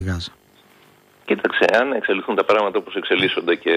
Γάζα. Κοίταξε, αν εξελιχθούν τα πράγματα όπως εξελίσσονται και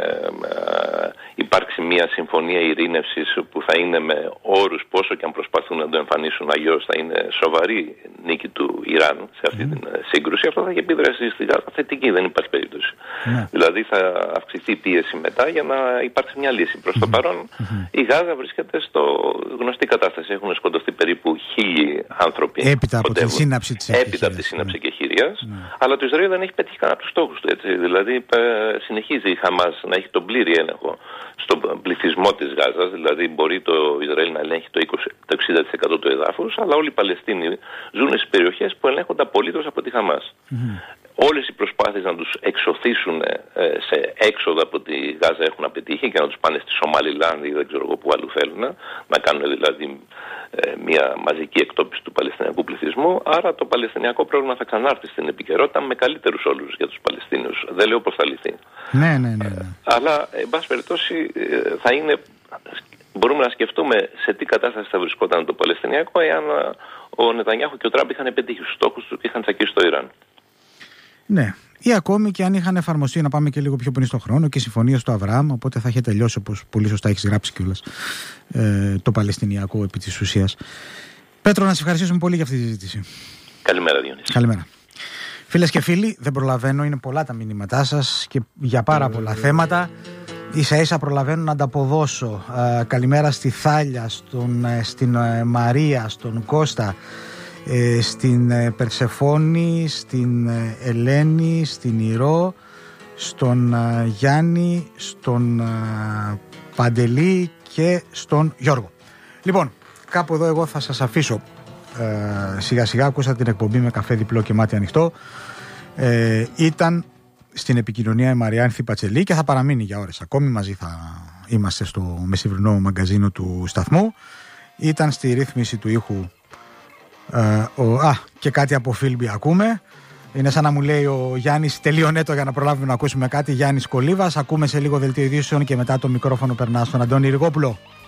υπάρξει μια συμφωνία ειρήνευσης που θα είναι με όρους, πόσο και αν προσπαθούν να το εμφανίσουν αλλιώς, θα είναι σοβαρή νίκη του Ιράν σε αυτή την σύγκρουση, αυτό θα έχει επίδραση στη Γάζα θετική, δεν υπάρχει περίπτωση. Δηλαδή θα αυξηθεί η πίεση μετά για να υπάρξει μια λύση. Προς το παρόν η Γάζα βρίσκεται στο γνωστή κατάσταση. Έχουν σκοτωθεί περίπου 1.000 άνθρωποι. Έπειτα από τη σύναψη της εκεχηρίας. Αλλά το Ισραήλ δεν έχει πετύχει κανένα από τους στόχους του. Έτσι. Δηλαδή συνεχίζει η Χαμάς να έχει τον πλήρη έλεγχο στον πληθυσμό της Γάζας. Δηλαδή μπορεί το Ισραήλ να ελέγχει το 60% του εδάφους, αλλά όλοι οι Παλαιστίνοι ζουν στις περιοχές που ελέγχονται απολύτως από τη Χαμάς. Όλες οι προσπάθειες να τους εξωθήσουν σε έξοδο από τη Γάζα έχουν απετύχει και να τους πάνε στη Σομαλιλάνδη ή δεν ξέρω εγώ που αλλού θέλουν, να κάνουν δηλαδή μια μαζική εκτόπιση του παλαιστινιακού πληθυσμού. Άρα το παλαιστινιακό πρόβλημα θα ξανάρθει στην επικαιρότητα με καλύτερους όρους για τους Παλαιστίνιους. Δεν λέω πώς θα λυθεί. Ναι. Αλλά, εν πάση περιπτώσει, θα είναι. Μπορούμε να σκεφτούμε σε τι κατάσταση θα βρισκόταν το Παλαιστινιακό εάν ο Νετανιάχου και ο Τραμπ είχαν πετύχει στους στόχους του και είχαν τσακίσει το Ιράν. Ναι. Ή ακόμη και αν είχαν εφαρμοστεί, να πάμε και λίγο πιο πριν στον χρόνο, και συμφωνίες του Αβραάμ, οπότε θα είχε τελειώσει, όπως πολύ σωστά έχεις γράψει κιόλας, το Παλαιστινιακό επί της ουσίας. Πέτρο, να σε ευχαριστήσουμε πολύ για αυτή τη συζήτηση. Καλημέρα, Διονύση. Καλημέρα. Φίλες και φίλοι, δεν προλαβαίνω, είναι πολλά τα μηνύματά σας και για πάρα πολλά θέματα. Ίσα-ίσα προλαβαίνω να ανταποδώσω. Καλημέρα στη Θάλια, στην Μαρία, στον Κώστα, στην Περσεφόνη, στην Ελένη, στην Ηρώ, στον Γιάννη, στον Παντελή και στον Γιώργο. Λοιπόν, κάπου εδώ εγώ θα σας αφήσω σιγά σιγά. Ακούσατε την εκπομπή με καφέ διπλό και μάτι ανοιχτό. Ήταν στην επικοινωνία η Μαριάνθη Πατσελή και θα παραμείνει για ώρες ακόμη. Μαζί θα είμαστε στο μεσημβρινό μαγκαζίνο του σταθμού. Ήταν στη ρύθμιση του ήχου και κάτι από Φίλμπι ακούμε. Είναι σαν να μου λέει ο Γιάννης τελείωνε το για να προλάβουμε να ακούσουμε κάτι. Γιάννης Κολίβας. Ακούμε σε λίγο δελτίο ειδήσεων και μετά το μικρόφωνο περνά στον Αντώνη Ριγόπουλο.